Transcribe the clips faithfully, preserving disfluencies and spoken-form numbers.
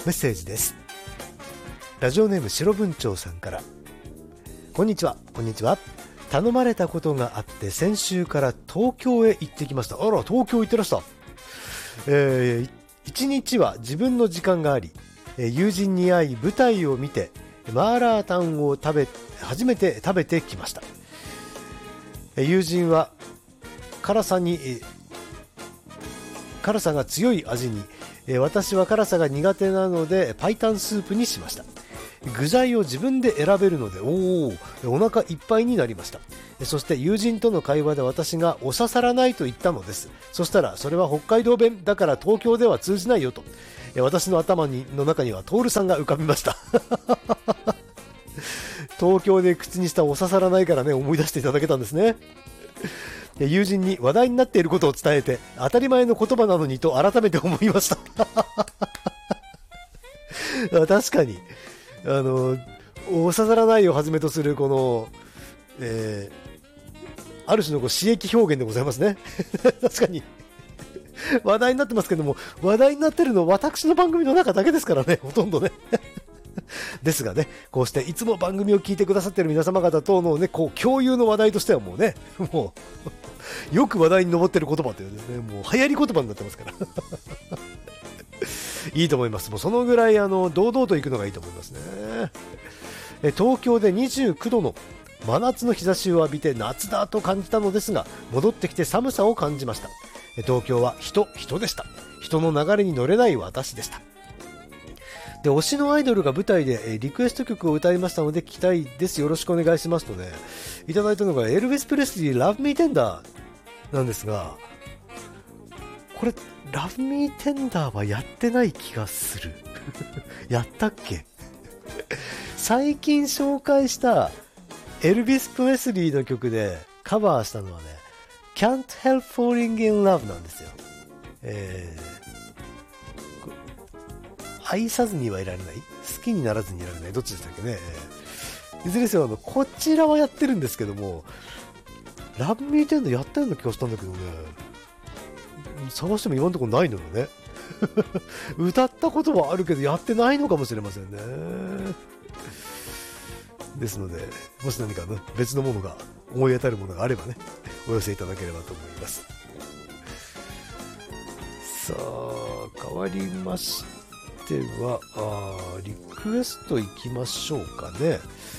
メッセージです。ラジオネーム白文鳥さんから。こんにちは。こんにちは。頼まれたことがあって先週から東京へ行ってきました。あら、東京行ってらした。えー、一日は自分の時間があり、友人に会い舞台を見てマーラータンを食べ初めて食べてきました。友人は辛さに辛さが強い味に、私は辛さが苦手なのでパイタンスープにしました。具材を自分で選べるのでおーお腹いっぱいになりました。そして友人との会話で私がお刺さらないと言ったのです。そしたらそれは北海道弁だから東京では通じないよと、私の頭にの中にはトールさんが浮かびました東京で口にしたお刺さらないからね、思い出していただけたんですね。友人に話題になっていることを伝えて当たり前の言葉なのにと改めて思いました確かにあのお刺さらないをはじめとするこの、えー、ある種のこう刺激表現でございますね確かに話題になってますけども、話題になってるのは私の番組の中だけですからね、ほとんどねですがね、こうしていつも番組を聞いてくださっている皆様方とのね、こう共有の話題としてはもうね、もうよく話題に上っている言葉というですね、もう流行り言葉になってますからいいと思います。もうそのぐらいあの堂々と行くのがいいと思いますね。え東京でにじゅうきゅうどの真夏の日差しを浴びて夏だと感じたのですが、戻ってきて寒さを感じました。東京は人人でした。人の流れに乗れない私でした。で、推しのアイドルが舞台でリクエスト曲を歌いましたので聞きたいです、よろしくお願いしますとね、いただいたのがエルヴィス・プレスリー Love Me Tender なんですが、これ Love Me Tender はやってない気がするやったっけ最近紹介したエルヴィス・プレスリーの曲でカバーしたのはね、Can't Help Falling in Love なんですよ。えー愛さずにはいられない、好きにならずにいられない、どっちでしたっけね。いずれにせよあのこちらはやってるんですけども、ラブミーテンダーやったような気がしたんだけどね、探しても今のところないのよね歌ったことはあるけどやってないのかもしれませんね。ですので、もし何かね別のものが思い当たるものがあればね、お寄せいただければと思います。さあ変わりましてではあリクエストいきましょうかね。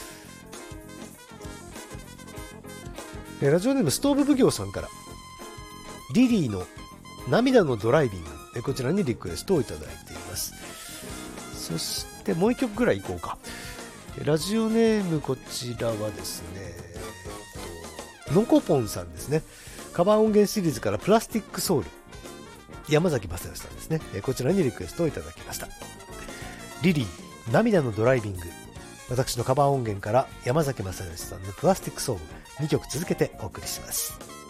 えラジオネームストーブ奉行さんから、リリーの涙のドライビング、えこちらにリクエストをいただいています。そしてもう一曲ぐらいいこうか。ラジオネームこちらはですね、えっとのこぽんさんですね。カバー音源シリーズからプラスティックソウル、山崎正義さんですね。こちらにリクエストをいただきました。リリー涙のドライビング、私のカバー音源から山崎正義さんのプラスティックソウル、にきょく続けてお送りします。